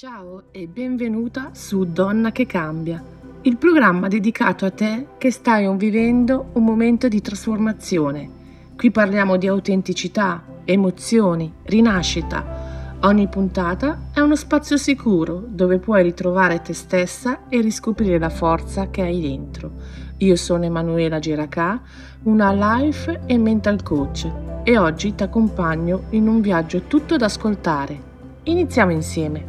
Ciao e benvenuta su Donna che cambia, il programma dedicato a te che stai vivendo un momento di trasformazione. Qui parliamo di autenticità, emozioni, rinascita. Ogni puntata è uno spazio sicuro dove puoi ritrovare te stessa e riscoprire la forza che hai dentro. Io sono Emanuela Geracà, una life e mental coach e oggi ti accompagno in un viaggio tutto da ascoltare. Iniziamo insieme.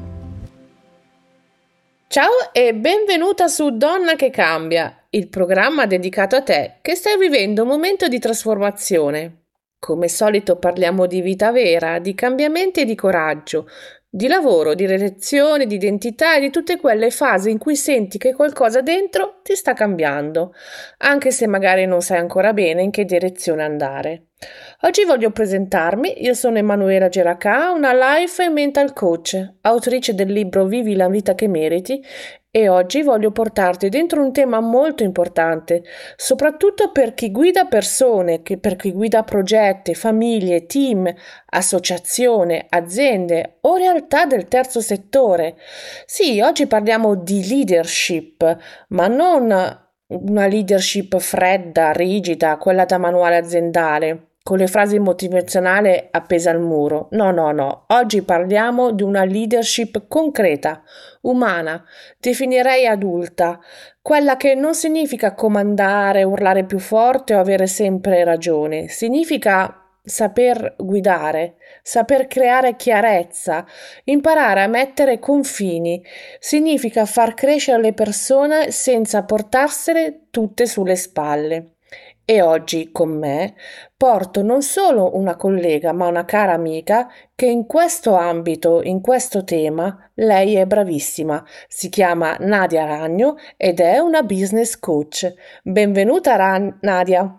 Ciao e benvenuta su Donna che cambia, il programma dedicato a te che stai vivendo un momento di trasformazione. Come solito parliamo di vita vera, di cambiamenti e di coraggio, di lavoro, di relazioni, di identità e di tutte quelle fasi in cui senti che qualcosa dentro ti sta cambiando, anche se magari non sai ancora bene in che direzione andare. Oggi voglio presentarmi, io sono Emanuela Geracà, una life e mental coach, autrice del libro Vivi la vita che meriti e oggi voglio portarti dentro un tema molto importante, soprattutto per chi guida persone, per chi guida progetti, famiglie, team, associazioni, aziende o realtà del terzo settore. Sì, oggi parliamo di leadership, ma non una leadership fredda, rigida, quella da manuale aziendale, con le frasi motivazionali appese al muro. No. Oggi parliamo di una leadership concreta, umana, definirei adulta, quella che non significa comandare, urlare più forte o avere sempre ragione. Significa saper guidare, saper creare chiarezza, imparare a mettere confini. Significa far crescere le persone senza portarsele tutte sulle spalle. E oggi con me porto non solo una collega, ma una cara amica che in questo ambito, in questo tema, lei è bravissima. Si chiama Nadia Ragno ed è una business coach. Benvenuta Nadia.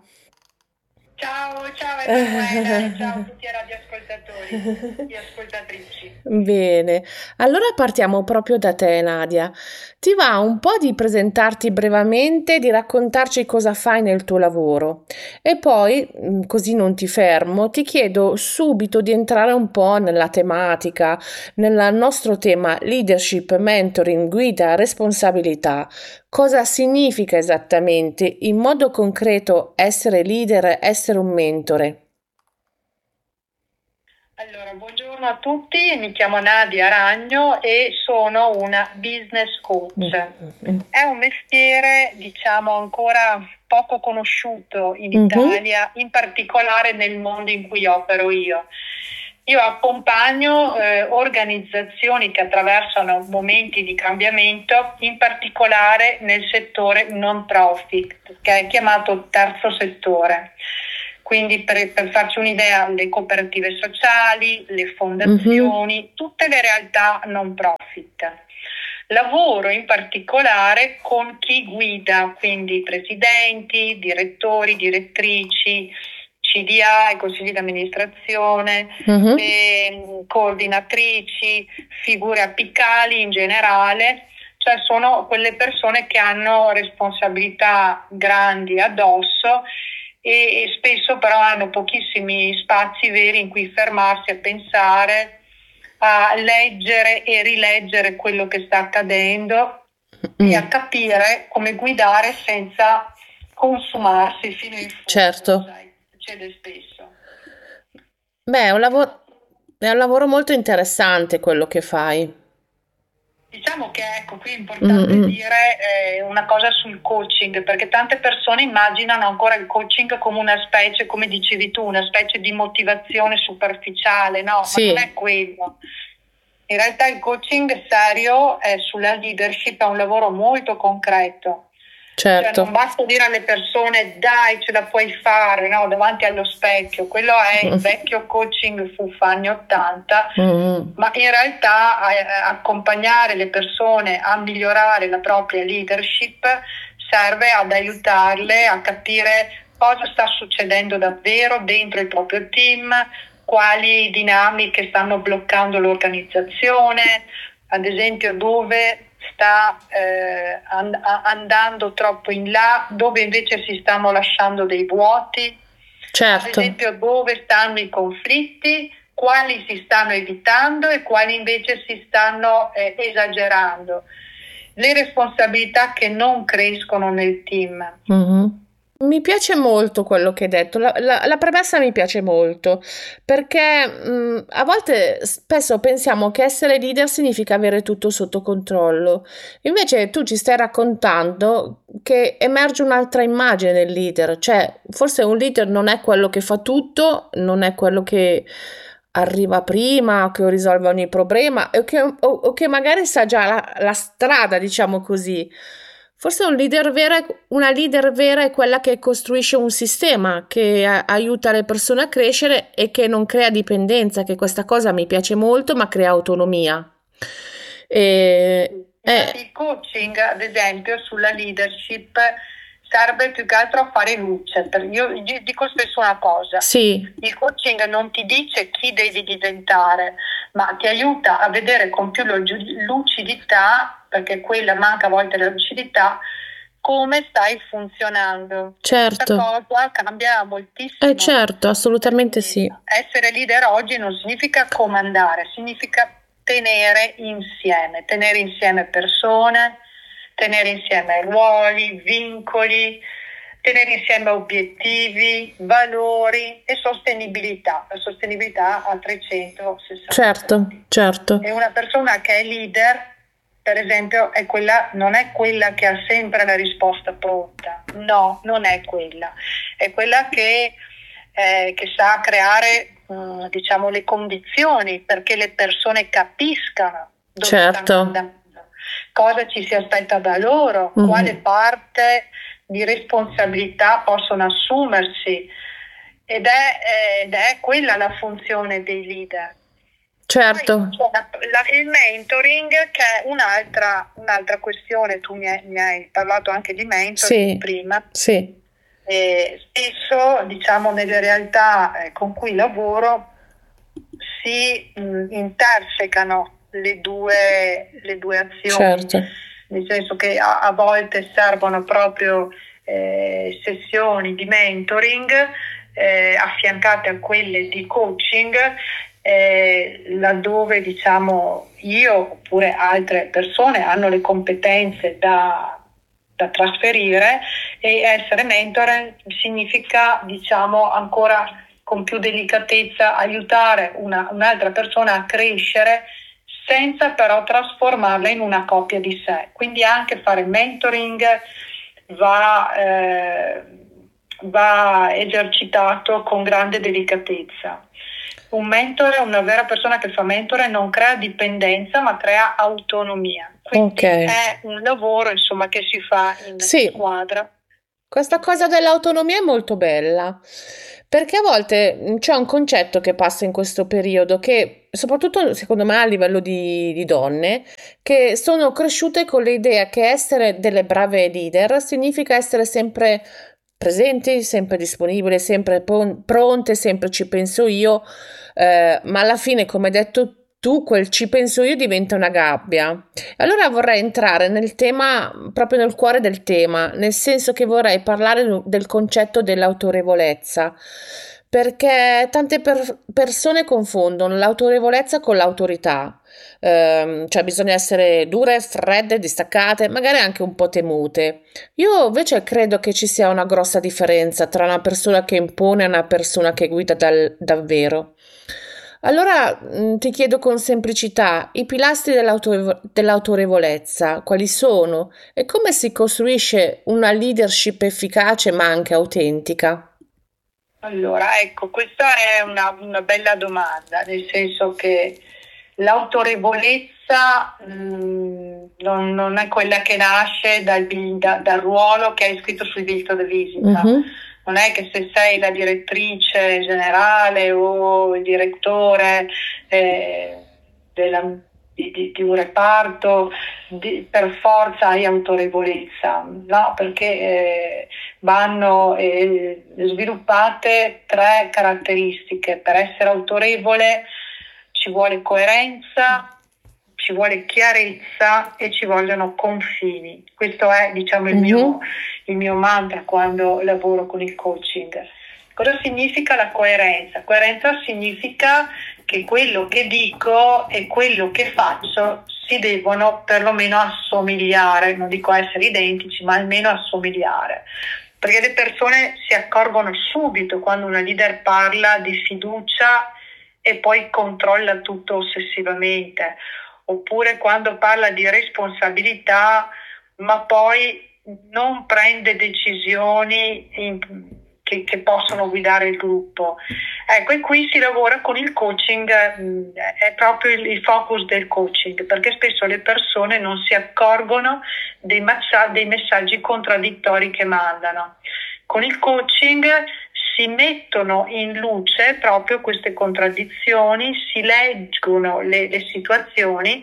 Ciao Emanuela e ciao a tutti i radioascoltatori e ascoltatrici. Bene, allora partiamo proprio da te, Nadia. Ti va un po' di presentarti brevemente, di raccontarci cosa fai nel tuo lavoro e poi, così non ti fermo, ti chiedo subito di entrare un po' nella tematica, nel nostro tema leadership, mentoring, guida, responsabilità. Cosa significa esattamente, in modo concreto, essere leader, essere un mentore? Allora, buongiorno a tutti, mi chiamo Nadia Ragno e sono una business coach. È un mestiere, diciamo, ancora poco conosciuto in Italia, in particolare nel mondo in cui opero io. Io accompagno organizzazioni che attraversano momenti di cambiamento, in particolare nel settore non profit, che è chiamato terzo settore. Quindi per farci un'idea, le cooperative sociali, le fondazioni, tutte le realtà non profit. Lavoro in particolare con chi guida, quindi presidenti, direttori, direttrici, CDA, i consigli di amministrazione, coordinatrici, figure apicali in generale, cioè sono quelle persone che hanno responsabilità grandi addosso e spesso però hanno pochissimi spazi veri in cui fermarsi a pensare, a leggere e rileggere quello che sta accadendo e a capire come guidare senza consumarsi fino in fondo. Certo. Sai, succede spesso. Beh, è un lavoro molto interessante quello che fai. Diciamo che ecco, qui è importante dire una cosa sul coaching, perché tante persone immaginano ancora il coaching come una specie, come dicevi tu, una specie di motivazione superficiale, no? Sì. Ma non è quello. In realtà il coaching serio sulla leadership è un lavoro molto concreto. Certo. Cioè non basta dire alle persone dai ce la puoi fare, no? Davanti allo specchio, quello è il vecchio coaching fuffa anni 80, ma in realtà accompagnare le persone a migliorare la propria leadership serve ad aiutarle a capire cosa sta succedendo davvero dentro il proprio team, quali dinamiche stanno bloccando l'organizzazione, ad esempio dove sta andando troppo in là, dove invece si stanno lasciando dei vuoti, certo. ad esempio dove stanno i conflitti quali si stanno evitando e quali invece si stanno esagerando, le responsabilità che non crescono nel team. Mhm. Mi piace molto quello che hai detto, la premessa mi piace molto, perché a volte spesso pensiamo che essere leader significa avere tutto sotto controllo, invece tu ci stai raccontando che emerge un'altra immagine del leader, cioè forse un leader non è quello che fa tutto, non è quello che arriva prima, che risolve ogni problema, o che magari sa già la strada, diciamo così. Forse una leader vera è quella che costruisce un sistema, che aiuta le persone a crescere e che non crea dipendenza, che questa cosa mi piace molto, ma crea autonomia. Infatti il coaching, ad esempio, sulla leadership serve più che altro a fare luce. Io dico spesso una cosa: sì, il coaching non ti dice chi devi diventare, ma ti aiuta a vedere con più lucidità, perché quella manca a volte la lucidità, come stai funzionando. certo. Questa cosa cambia moltissimo. Certo, assolutamente sì. Essere leader oggi non significa comandare, significa tenere insieme persone, tenere insieme ruoli, vincoli, tenere insieme obiettivi, valori e sostenibilità. La sostenibilità a 360 Certo, gradi. certo. E una persona che è leader, per esempio, non è quella che ha sempre la risposta pronta. No, non è quella. È quella che sa creare, diciamo, le condizioni perché le persone capiscano dove Certo. stanno andando, cosa ci si aspetta da loro, Mhm. quale parte di responsabilità possono assumersi, ed è quella la funzione dei leader. Certo. Poi c'è il mentoring, che è un'altra questione. Tu mi hai parlato anche di mentoring Sì, prima. sì. E spesso, diciamo, nelle realtà con cui lavoro si intersecano le due azioni, Certo. nel senso che a volte servono proprio sessioni di mentoring affiancate a quelle di coaching, laddove, diciamo, io oppure altre persone hanno le competenze da trasferire, e essere mentore significa, diciamo, ancora con più delicatezza aiutare un'altra persona a crescere senza però trasformarla in una copia di sé. Quindi anche fare mentoring va esercitato con grande delicatezza. Un mentore, una vera persona che fa mentore, non crea dipendenza ma crea autonomia. Quindi è un lavoro, insomma, che si fa in squadra. Questa cosa dell'autonomia è molto bella, perché a volte c'è un concetto che passa in questo periodo, che soprattutto secondo me a livello di donne, che sono cresciute con l'idea che essere delle brave leader significa essere sempre presenti, sempre disponibili, sempre pronte, sempre ci penso io, ma alla fine, come hai detto tu, quel ci penso io diventa una gabbia. Allora vorrei entrare nel tema, proprio nel cuore del tema, nel senso che vorrei parlare del concetto dell'autorevolezza, perché tante persone confondono l'autorevolezza con l'autorità. Cioè bisogna essere dure, fredde, distaccate, magari anche un po' temute. Io invece credo che ci sia una grossa differenza tra una persona che impone e una persona che guida davvero. Allora ti chiedo con semplicità, i pilastri dell'autorevolezza, quali sono e come si costruisce una leadership efficace ma anche autentica? Allora, ecco, questa è una bella domanda, nel senso che l'autorevolezza non è quella che nasce dal ruolo che hai scritto sul biglietto da visita. Mhm. Non è che se sei la direttrice generale o il direttore di un reparto per forza hai autorevolezza, no? Perché vanno sviluppate 3 caratteristiche. Per essere autorevole ci vuole coerenza, ci vuole chiarezza e ci vogliono confini. Questo è, diciamo, il mio mantra quando lavoro con il coaching. Cosa significa la coerenza? Coerenza significa che quello che dico e quello che faccio si devono perlomeno assomigliare, non dico essere identici, ma almeno assomigliare. Perché le persone si accorgono subito quando una leader parla di fiducia e poi controlla tutto ossessivamente, oppure quando parla di responsabilità ma poi non prende decisioni che possono guidare il gruppo. Ecco, e qui si lavora con il coaching, è proprio il focus del coaching, perché spesso le persone non si accorgono dei messaggi contraddittori che mandano. Con il coaching si mettono in luce proprio queste contraddizioni, si leggono le situazioni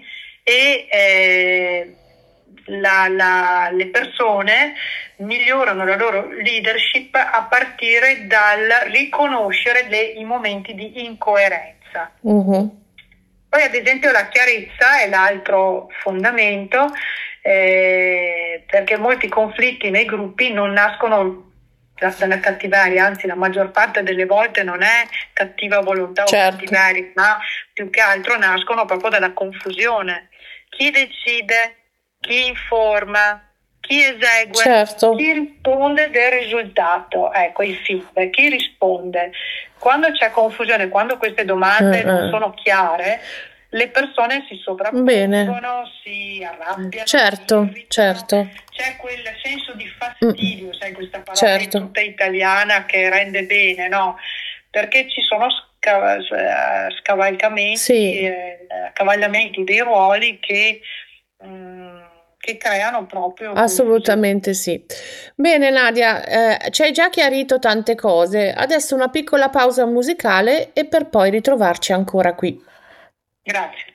e le persone migliorano la loro leadership a partire dal riconoscere i momenti di incoerenza. Poi ad esempio la chiarezza è l'altro fondamento, perché molti conflitti nei gruppi non nascono dalla cattiveria, anzi la maggior parte delle volte non è cattiva volontà o cattiveria, ma più che altro nascono proprio dalla confusione. Chi decide? Chi informa, chi esegue, chi risponde del risultato, ecco il feedback, chi risponde. Quando c'è confusione, quando queste domande non sono chiare, le persone si sovrappongono, si arrabbiano, certo. C'è quel senso di fastidio, sai questa parola tutta italiana che rende bene, no? Perché ci sono scavalcamenti dei ruoli che creano proprio assolutamente sì. Bene Nadia, ci hai già chiarito tante cose, adesso una piccola pausa musicale e per poi ritrovarci ancora qui. Grazie.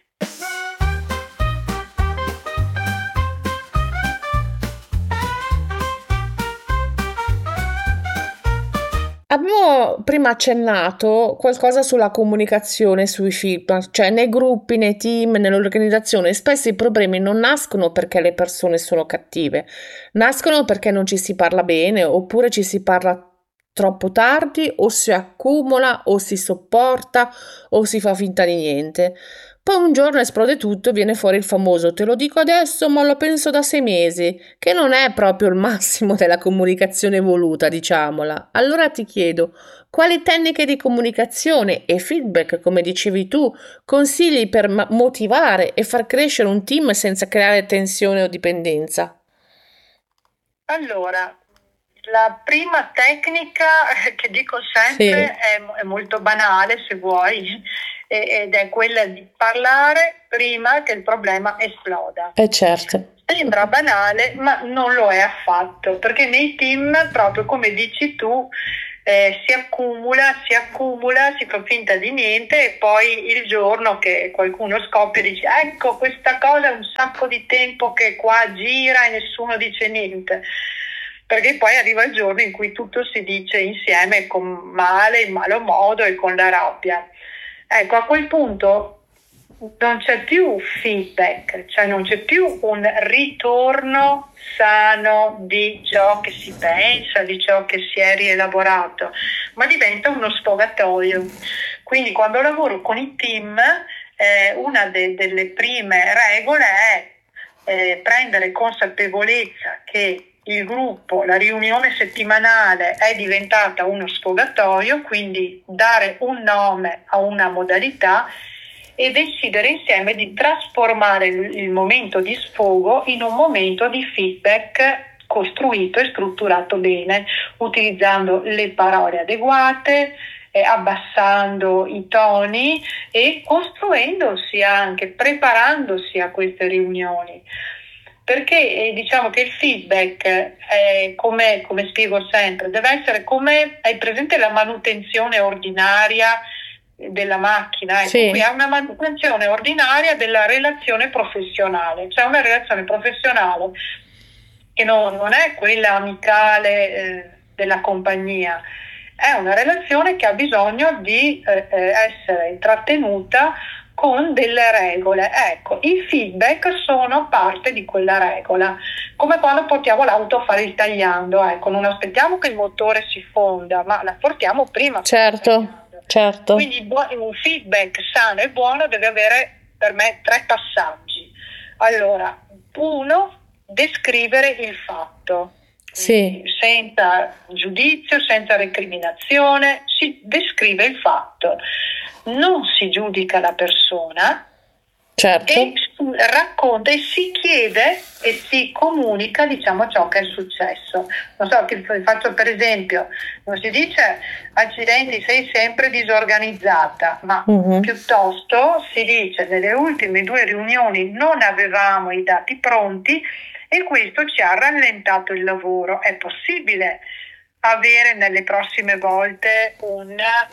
Abbiamo prima accennato qualcosa sulla comunicazione, sui feedback, cioè nei gruppi, nei team, nell'organizzazione. Spesso i problemi non nascono perché le persone sono cattive, nascono perché non ci si parla bene, oppure ci si parla troppo tardi, o si accumula, o si sopporta, o si fa finta di niente. Poi un giorno esplode tutto e viene fuori il famoso "te lo dico adesso, ma lo penso da 6 mesi", che non è proprio il massimo della comunicazione voluta, diciamola. Allora ti chiedo, quali tecniche di comunicazione e feedback, come dicevi tu, consigli per motivare e far crescere un team senza creare tensione o dipendenza? Allora, la prima tecnica che dico sempre è molto banale, se vuoi, ed è quella di parlare prima che il problema esploda. Certo. Sembra banale, ma non lo è affatto, perché nei team, proprio come dici tu, si accumula, si fa finta di niente e poi il giorno che qualcuno scoppia dice ecco questa cosa è un sacco di tempo che qua gira e nessuno dice niente. Perché poi arriva il giorno in cui tutto si dice insieme in malo modo e con la rabbia. Ecco, a quel punto non c'è più feedback, cioè non c'è più un ritorno sano di ciò che si pensa, di ciò che si è rielaborato, ma diventa uno sfogatoio. Quindi quando lavoro con i team, una delle prime regole è prendere consapevolezza che il gruppo, la riunione settimanale è diventata uno sfogatoio, quindi dare un nome a una modalità e decidere insieme di trasformare il momento di sfogo in un momento di feedback costruito e strutturato bene, utilizzando le parole adeguate, abbassando i toni e costruendosi anche, preparandosi a queste riunioni. Perché diciamo che il feedback è come spiego sempre, deve essere come, hai presente la manutenzione ordinaria della macchina? Qui è una manutenzione ordinaria della relazione professionale, cioè una relazione professionale che non è quella amicale della compagnia, è una relazione che ha bisogno di essere intrattenuta con delle regole. Ecco, i feedback sono parte di quella regola, come quando portiamo l'auto a fare il tagliando, ecco, non aspettiamo che il motore si fonda, ma la portiamo prima. Certo, certo. Quindi un feedback sano e buono deve avere per me 3 passaggi. Allora, 1, descrivere il fatto. Sì. Senza giudizio, senza recriminazione, si descrive il fatto. Non si giudica la persona, certo, e racconta e si chiede e si comunica, diciamo, ciò che è successo. Non so, ti faccio per esempio, non si dice accidenti, sei sempre disorganizzata, ma piuttosto si dice nelle ultime 2 riunioni non avevamo i dati pronti e questo ci ha rallentato il lavoro. È possibile avere nelle prossime volte un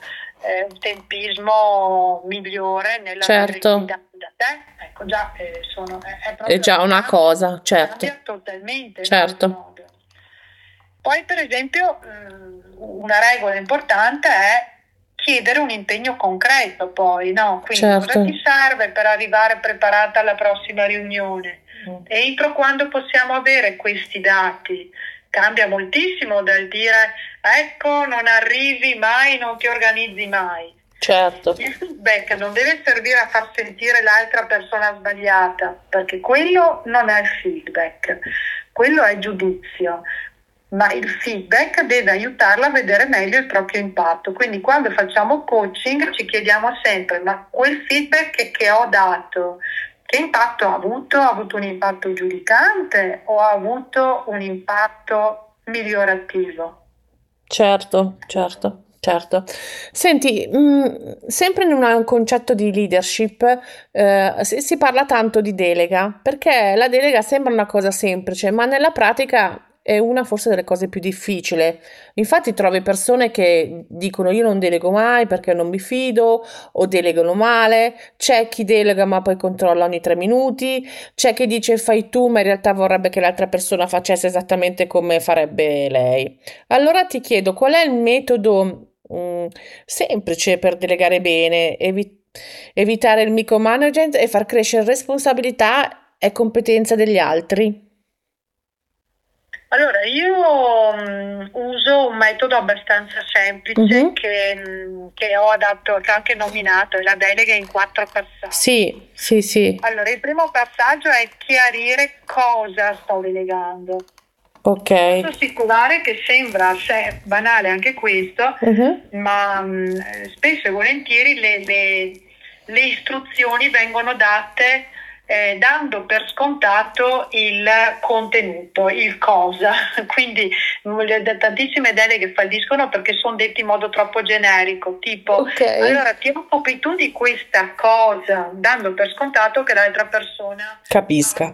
tempismo migliore nella certo, da te? Ecco, già è già una cosa, certo, totalmente, certo. Poi per esempio una regola importante è chiedere un impegno concreto, poi, no? Quindi certo. Cosa ti serve per arrivare preparata alla prossima riunione? Entro quando possiamo avere questi dati? Cambia moltissimo dal dire ecco, non arrivi mai, non ti organizzi mai. Certo. Il feedback non deve servire a far sentire l'altra persona sbagliata, perché quello non è feedback, quello è giudizio. Ma il feedback deve aiutarla a vedere meglio il proprio impatto. Quindi quando facciamo coaching ci chiediamo sempre: ma quel feedback che ho dato, che impatto ha avuto? Ha avuto un impatto giudicante o ha avuto un impatto migliorativo? Certo, certo. Certo. Senti, sempre in un concetto di leadership si parla tanto di delega, perché la delega sembra una cosa semplice, ma nella pratica è una forse delle cose più difficili. Infatti trovi persone che dicono io non delego mai perché non mi fido, o delegano male, c'è chi delega ma poi controlla ogni 3 minuti, c'è chi dice fai tu ma in realtà vorrebbe che l'altra persona facesse esattamente come farebbe lei. Allora ti chiedo qual è il metodo semplice per delegare bene, evitare il micromanagement e far crescere responsabilità e competenza degli altri. Allora, io uso un metodo abbastanza semplice che ho che ho anche nominato, è la delega in 4 passaggi. Sì, sì, sì. Allora, il primo passaggio è chiarire cosa sto delegando. Ok. Posso assicurare che sembra banale anche questo, ma spesso e volentieri le istruzioni vengono date dando per scontato il contenuto, il cosa. Quindi tantissime deleghe falliscono perché sono detti in modo troppo generico, tipo allora ti occupi tu di questa cosa, dando per scontato che l'altra persona capisca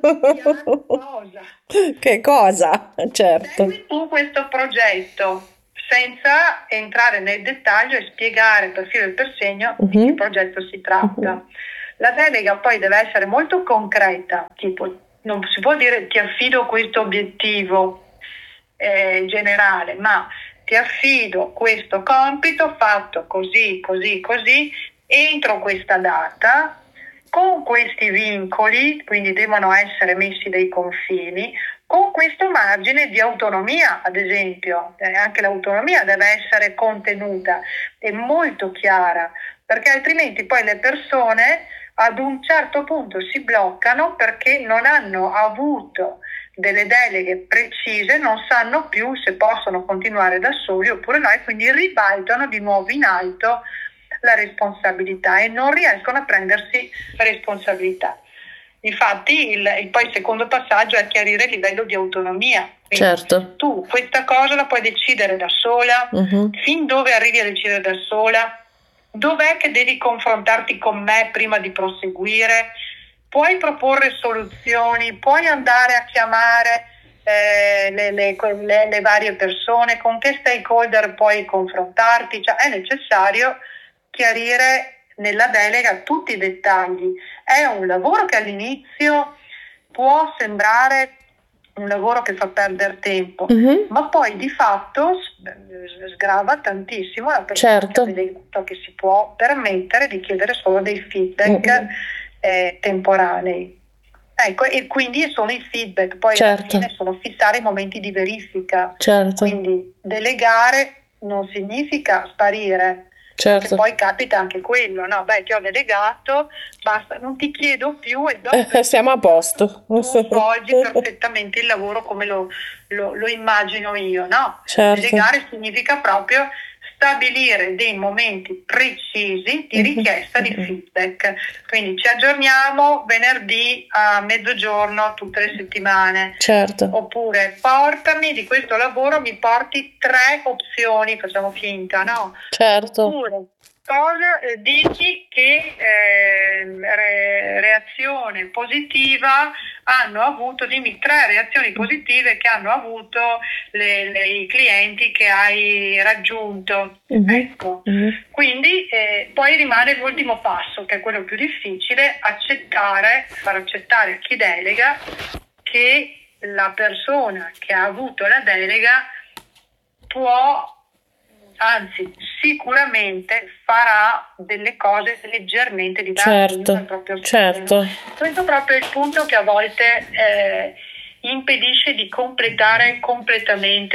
cosa. Che cosa, certo. Segui tu questo progetto senza entrare nel dettaglio e spiegare per filo e per segno di che progetto si tratta. La delega poi deve essere molto concreta, tipo non si può dire ti affido questo obiettivo generale, ma ti affido questo compito fatto così, così, così, entro questa data, con questi vincoli, quindi devono essere messi dei confini, con questo margine di autonomia, ad esempio, anche l'autonomia deve essere contenuta e molto chiara, perché altrimenti poi le persone ad un certo punto si bloccano perché non hanno avuto delle deleghe precise, non sanno più se possono continuare da soli oppure no, e quindi ribaltano di nuovo in alto la responsabilità e non riescono a prendersi responsabilità. Infatti poi il secondo passaggio è chiarire il livello di autonomia. Quindi certo. Tu questa cosa la puoi decidere da sola, fin dove arrivi a decidere da sola, dov'è che devi confrontarti con me prima di proseguire, puoi proporre soluzioni, puoi andare a chiamare le varie persone, con che stakeholder puoi confrontarti, cioè è necessario chiarire nella delega tutti i dettagli. È un lavoro che all'inizio può sembrare un lavoro che fa perdere tempo, Mhm. ma poi di fatto sgrava tantissimo la persona che ha Certo. delegato, che si può permettere di chiedere solo dei feedback Mhm. temporanei. Ecco, e quindi sono i feedback, poi alla Certo. fine sono fissare i momenti di verifica. Certo. Quindi delegare non significa sparire, perché Certo. poi capita anche quello, no? Beh, ti ho delegato, basta, non ti chiedo più e dopo Siamo a posto. tu svolgi perfettamente il lavoro come lo immagino io, no? Certo. Delegare significa proprio stabilire dei momenti precisi di richiesta di feedback. Quindi ci aggiorniamo venerdì a mezzogiorno tutte le settimane. Certo. Oppure portami di questo lavoro, mi porti 3 opzioni, facciamo finta, no? Certo. Oppure cosa dici che reazione positiva hanno avuto, dimmi 3 reazioni positive che hanno avuto i clienti che hai raggiunto. Ecco. Quindi poi rimane l'ultimo passo, che è quello più difficile, far accettare a chi delega che la persona che ha avuto la delega può, anzi sicuramente farà delle cose leggermente diverse. Certo. Questo proprio è il punto che a volte impedisce di completare completamente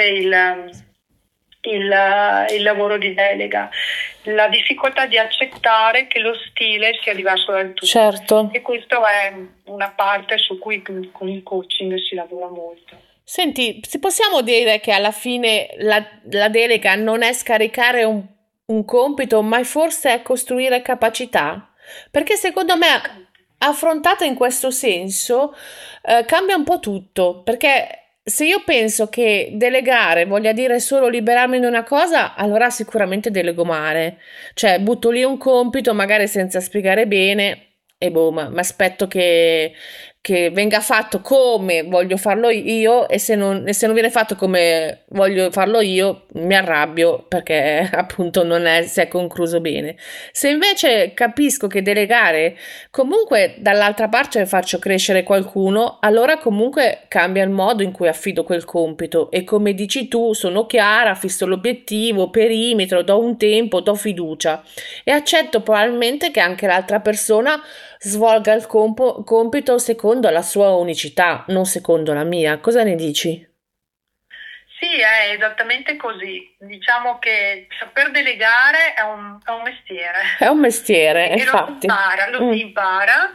il lavoro di delega, la difficoltà di accettare che lo stile sia diverso dal tuo. Certo. E questo è una parte su cui con il coaching si lavora molto. Senti, possiamo dire che alla fine la delega non è scaricare un compito, ma forse è costruire capacità? Perché secondo me, affrontata in questo senso, cambia un po' tutto. Perché se io penso che delegare voglia dire solo liberarmi di una cosa, allora sicuramente delego male. Cioè, butto lì un compito, magari senza spiegare bene, e boh, mi aspetto che venga fatto come voglio farlo io e se non viene fatto come voglio farlo io mi arrabbio perché appunto si è concluso bene. Se invece capisco che delegare comunque dall'altra parte faccio crescere qualcuno, allora comunque cambia il modo in cui affido quel compito e come dici tu sono chiara, fisso l'obiettivo, perimetro, do un tempo, do fiducia e accetto probabilmente che anche l'altra persona svolga il compito secondo la sua unicità, non secondo la mia. Cosa ne dici? Sì, è esattamente così. Diciamo che saper delegare è un mestiere. È un mestiere, e infatti. lo si impara,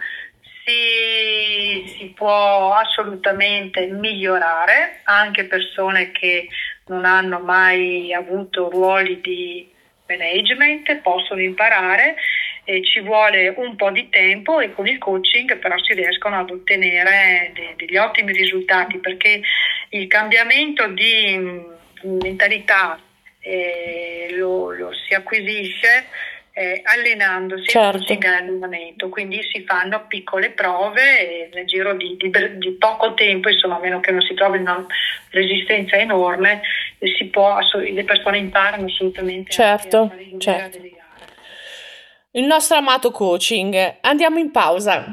si può assolutamente migliorare, anche persone che non hanno mai avuto ruoli di management possono imparare. Ci vuole un po' di tempo e con il coaching però si riescono ad ottenere degli ottimi risultati, perché il cambiamento di mentalità lo si acquisisce allenandosi Certo. in allenamento, quindi si fanno piccole prove e nel giro di poco tempo, insomma, a meno che non si trovi una resistenza enorme, le persone imparano assolutamente Certo, anche a fare certo. a delegare. Il nostro amato coaching. Andiamo in pausa.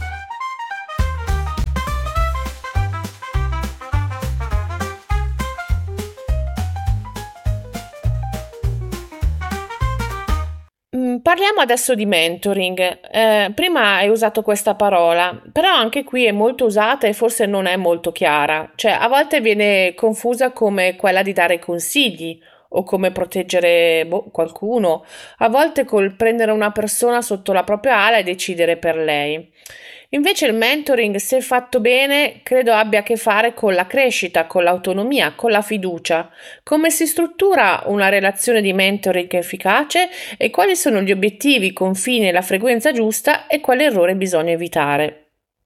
Parliamo adesso di mentoring. Prima hai usato questa parola, però anche qui è molto usata e forse non è molto chiara. Cioè, a volte viene confusa come quella di dare consigli o come proteggere qualcuno, a volte col prendere una persona sotto la propria ala e decidere per lei. Invece il mentoring, se fatto bene, credo abbia a che fare con la crescita, con l'autonomia, con la fiducia. Come si struttura una relazione di mentoring efficace e quali sono gli obiettivi, i confini e la frequenza giusta e quale errore bisogna evitare.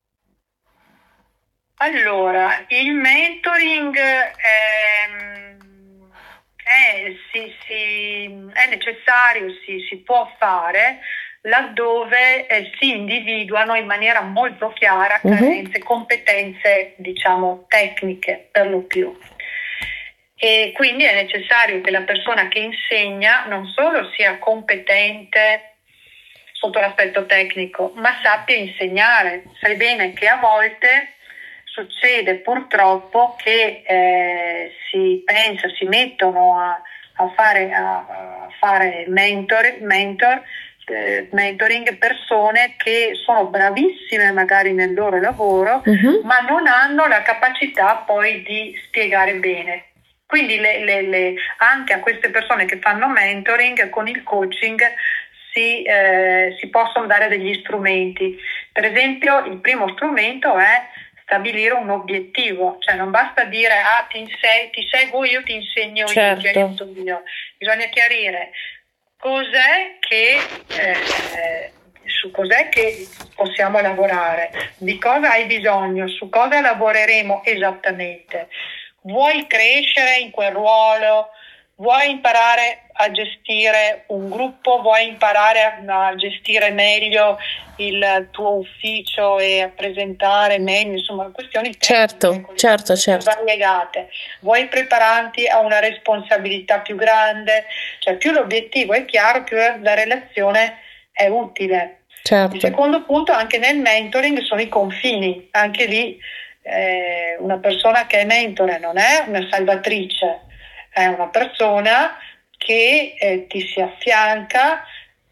Allora, il mentoring è necessario, si può fare laddove si individuano in maniera molto chiara carenze, competenze, diciamo, tecniche per lo più. E quindi è necessario che la persona che insegna non solo sia competente sotto l'aspetto tecnico, ma sappia insegnare. Sai bene che a volte succede purtroppo che si mettono a fare mentoring persone che sono bravissime magari nel loro lavoro, ma non hanno la capacità poi di spiegare bene. Quindi anche a queste persone che fanno mentoring, con il coaching si possono dare degli strumenti. Per esempio, il primo strumento è stabilire un obiettivo, cioè non basta dire ti seguo io, ti insegno io. Bisogna chiarire su cos'è che possiamo lavorare, di cosa hai bisogno, su cosa lavoreremo esattamente. Vuoi crescere in quel ruolo? Vuoi imparare a gestire un gruppo? Vuoi imparare a gestire meglio il tuo ufficio e a presentare meglio, insomma, questioni tecniche, certo. variegate. Vuoi prepararti a una responsabilità più grande? Cioè, più l'obiettivo è chiaro, più la relazione è utile. Certo. Il secondo punto, anche nel mentoring, sono i confini. Anche lì una persona che è mentore non è una salvatrice, è una persona che ti si affianca,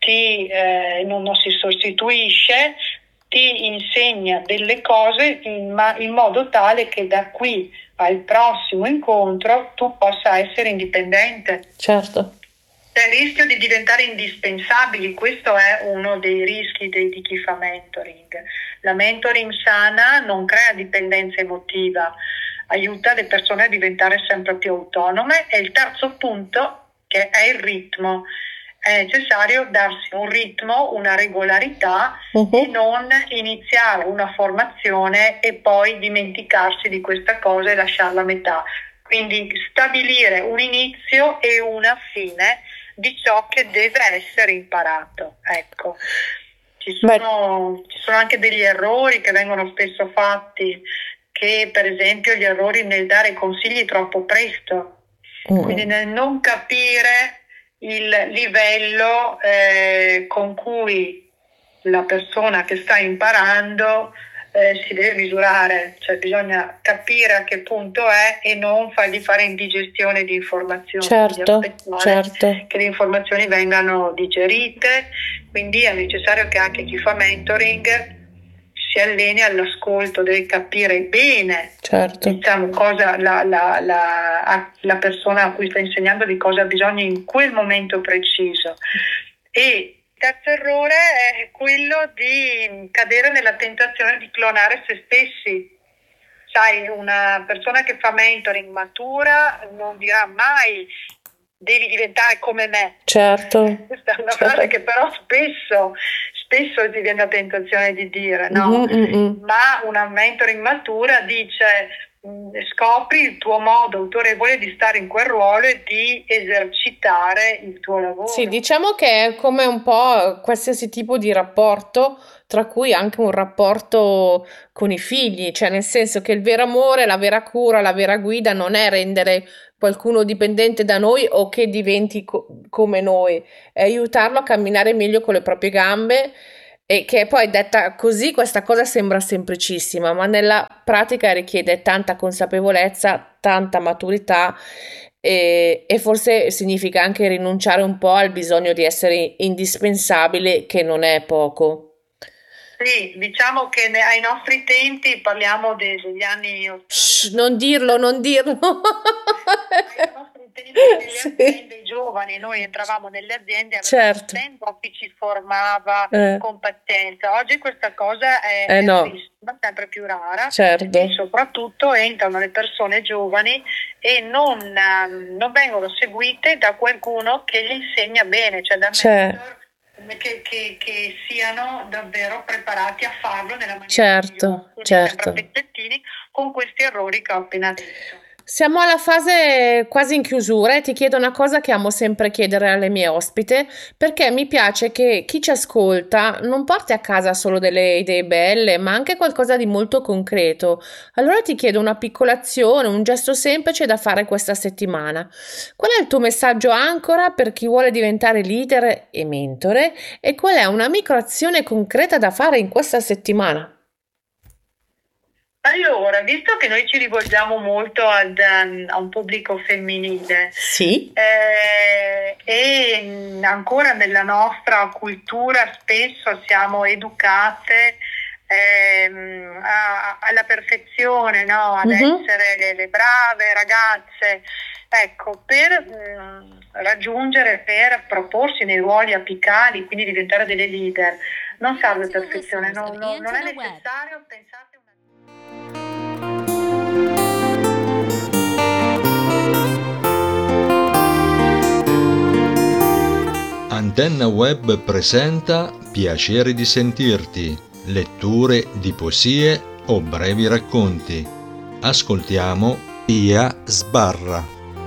non si sostituisce, ti insegna delle cose in modo tale che da qui al prossimo incontro tu possa essere indipendente. Certo. C'è il rischio di diventare indispensabili, questo è uno dei rischi di chi fa mentoring. La mentoring sana non crea dipendenza emotiva, aiuta le persone a diventare sempre più autonome. E il terzo punto, che è il ritmo. È necessario darsi un ritmo, una regolarità e non iniziare una formazione e poi dimenticarsi di questa cosa e lasciarla a metà. Quindi stabilire un inizio e una fine di ciò che deve essere imparato. Ecco. Ci sono anche degli errori che vengono spesso fatti, che per esempio gli errori nel dare consigli troppo presto, quindi nel non capire il livello con cui la persona che sta imparando si deve misurare, cioè bisogna capire a che punto è e non fargli fare indigestione di informazioni, certo. che le informazioni vengano digerite. Quindi è necessario che anche chi fa mentoring si alleni all'ascolto, deve capire bene, diciamo, cosa la persona a cui sta insegnando di cosa ha bisogno in quel momento preciso. E il terzo errore è quello di cadere nella tentazione di clonare se stessi. Sai, una persona che fa mentoring matura non dirà mai devi diventare come me. Certo. Questa è una frase che però spesso ti viene la tentazione di dire, no? Ma una mentoring matura dice scopri il tuo modo autorevole di stare in quel ruolo e di esercitare il tuo lavoro. Sì, diciamo che è come un po' qualsiasi tipo di rapporto, tra cui anche un rapporto con i figli, cioè nel senso che il vero amore, la vera cura, la vera guida non è rendere qualcuno dipendente da noi o che diventi come noi, è aiutarlo a camminare meglio con le proprie gambe. E che poi detta così questa cosa sembra semplicissima, ma nella pratica richiede tanta consapevolezza, tanta maturità e forse significa anche rinunciare un po' al bisogno di essere indispensabile, che non è poco. Sì, diciamo che ai nostri tempi, parliamo degli anni 80. Non dirlo. Ai nostri tempi nelle aziende giovani, noi entravamo nelle aziende, avevamo tempo che ci formava competenza. Oggi questa cosa è sempre più rara, e soprattutto entrano le persone giovani e non vengono seguite da qualcuno che gli insegna bene, cioè da mentor, che siano davvero preparati a farlo nella maniera migliore. Sempre pezzettini con questi errori che ho appena detto. Siamo alla fase quasi in chiusura e ti chiedo una cosa che amo sempre chiedere alle mie ospite, perché mi piace che chi ci ascolta non porti a casa solo delle idee belle, ma anche qualcosa di molto concreto. Allora ti chiedo una piccola azione, un gesto semplice da fare questa settimana. Qual è il tuo messaggio ancora per chi vuole diventare leader e mentore e qual è una microazione concreta da fare in questa settimana? Allora, visto che noi ci rivolgiamo molto a un pubblico femminile, Sì. E ancora nella nostra cultura spesso siamo educate alla perfezione, no? Ad essere le brave ragazze. Ecco, per raggiungere, per proporsi nei ruoli apicali, quindi diventare delle leader, non serve perfezione, non è necessario pensare. Antenna Web presenta Piacere di sentirti, letture di poesie o brevi racconti. Ascoltiamo Pia Sbarra.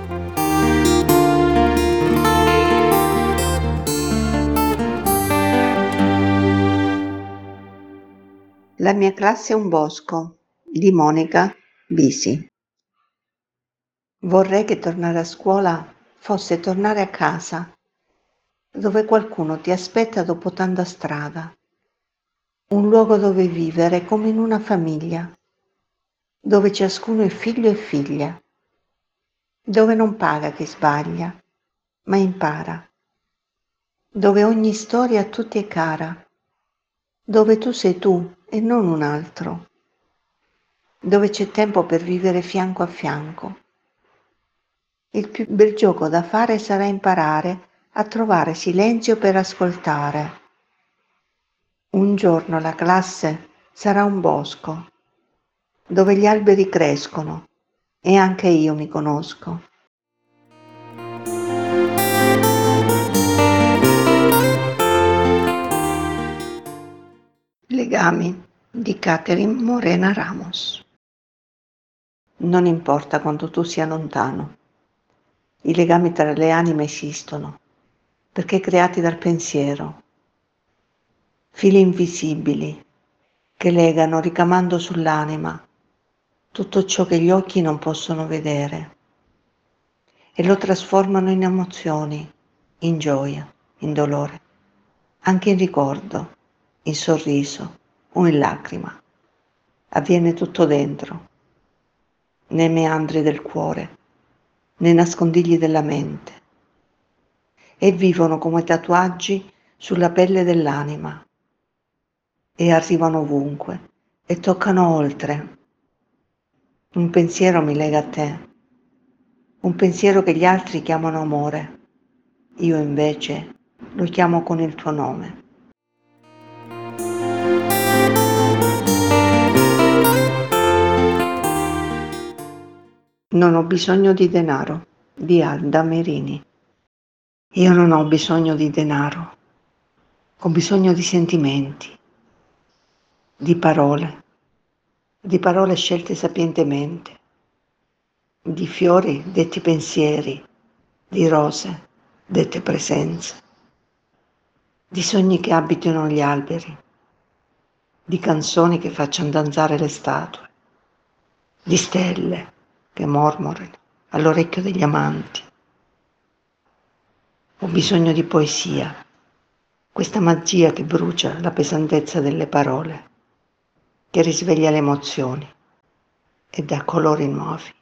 La mia classe è un bosco di Monica Bisi. Vorrei che tornare a scuola fosse tornare a casa, dove qualcuno ti aspetta dopo tanta strada, un luogo dove vivere come in una famiglia, dove ciascuno è figlio e figlia, dove non paga chi sbaglia, ma impara, dove ogni storia a tutti è cara, dove tu sei tu e non un altro, dove c'è tempo per vivere fianco a fianco. Il più bel gioco da fare sarà imparare a trovare silenzio per ascoltare. Un giorno la classe sarà un bosco, dove gli alberi crescono e anche io mi conosco. Legami di Catherine Morena Ramos. Non importa quanto tu sia lontano, i legami tra le anime esistono, perché creati dal pensiero. Fili invisibili che legano ricamando sull'anima tutto ciò che gli occhi non possono vedere e lo trasformano in emozioni, in gioia, in dolore, anche in ricordo, in sorriso o in lacrima. Avviene tutto dentro, nei meandri del cuore, nei nascondigli della mente, e vivono come tatuaggi sulla pelle dell'anima e arrivano ovunque e toccano oltre. Un pensiero mi lega a te, un pensiero che gli altri chiamano amore, io invece lo chiamo con il tuo nome. Non ho bisogno di denaro, di Alda Merini. Io non ho bisogno di denaro, ho bisogno di sentimenti, di parole scelte sapientemente, di fiori detti pensieri, di rose dette presenze, di sogni che abitino gli alberi, di canzoni che facciano danzare le statue, di stelle che mormorino all'orecchio degli amanti. Ho bisogno di poesia, questa magia che brucia la pesantezza delle parole, che risveglia le emozioni e dà colori nuovi.